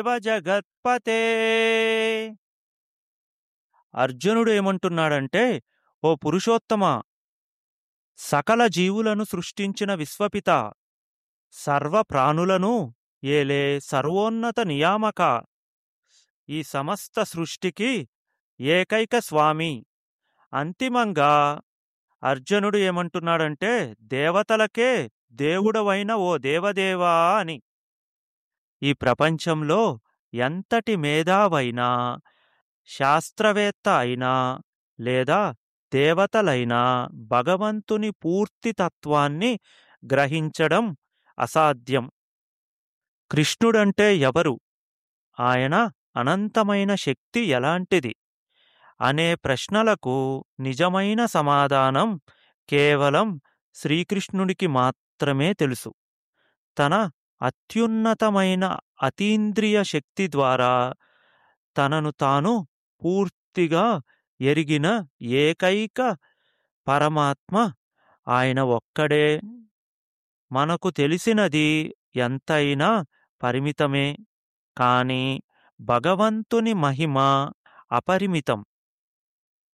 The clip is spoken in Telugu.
జగత్పతే. అర్జునుడు ఏమంటున్నాడంటే, ఓ పురుషోత్తమ, సకల జీవులను సృష్టించిన విశ్వపిత, సర్వ ప్రాణులను ఏలే సర్వోన్నత నియామక, ఈ సమస్త సృష్టికి ఏకైక స్వామి. అంతిమంగా అర్జునుడు ఏమంటున్నాడంటే, దేవతలకే దేవుడవైన ఓ దేవదేవా అని. ఈ ప్రపంచంలో ఎంతటి మేధావైనా, శాస్త్రవేత్త అయినా లేదా దేవతలైనా భగవంతుని పూర్తి తత్వాన్ని గ్రహించడం అసాధ్యం. కృష్ణుడంటే ఎవరు, ఆయన అనంతమైన శక్తి ఎలాంటిది అనే ప్రశ్నలకు నిజమైన సమాధానం కేవలం శ్రీకృష్ణుడికి మాత్రమే తెలుసు. తన అత్యున్నతమైన అతీంద్రియ శక్తి ద్వారా తనను తాను పూర్తిగా ఎరిగిన ఏకైక పరమాత్మ ఆయన ఒక్కడే. మనకు తెలిసినది ఎంతైనా పరిమితమే, కానీ భగవంతుని మహిమ అపరిమితం.